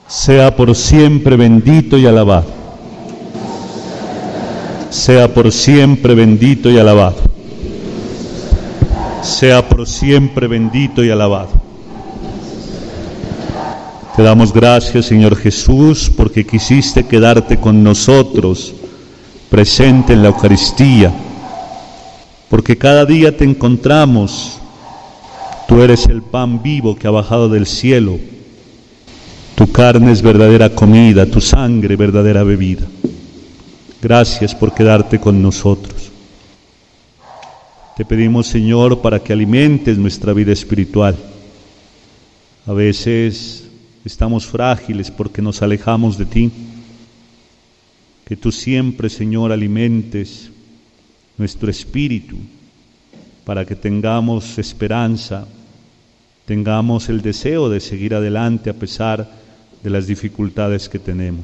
sea por siempre bendito y alabado. Sea por siempre bendito y alabado. Sea por siempre bendito y alabado. Te damos gracias, Señor Jesús, porque quisiste quedarte con nosotros, presente en la Eucaristía, porque cada día te encontramos. Tú eres el pan vivo que ha bajado del cielo. Tu carne es verdadera comida, tu sangre verdadera bebida. Gracias por quedarte con nosotros. Te pedimos, Señor, para que alimentes nuestra vida espiritual. A veces estamos frágiles porque nos alejamos de ti. Que tú siempre, Señor, alimentes nuestro espíritu para que tengamos esperanza, tengamos el deseo de seguir adelante a pesar de las dificultades que tenemos.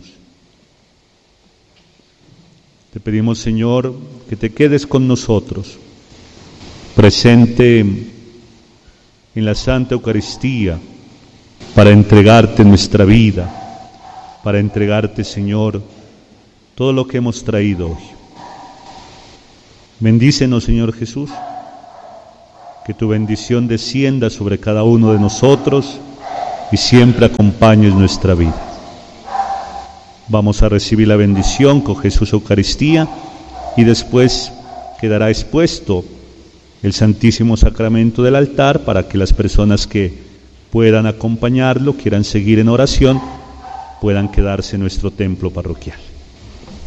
Te pedimos, Señor, que te quedes con nosotros, presente en la Santa Eucaristía, para entregarte nuestra vida, para entregarte, Señor, todo lo que hemos traído hoy. Bendícenos, Señor Jesús, que tu bendición descienda sobre cada uno de nosotros y siempre acompañes nuestra vida. Vamos a recibir la bendición con Jesús Eucaristía y después quedará expuesto el Santísimo Sacramento del altar para que las personas que puedan acompañarlo, quieran seguir en oración, puedan quedarse en nuestro templo parroquial.